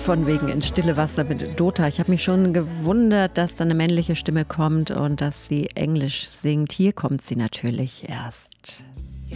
Von wegen ins stille Wasser mit Dota. Ich habe mich schon gewundert, dass da eine männliche Stimme kommt und dass sie Englisch singt. Hier kommt sie natürlich erst.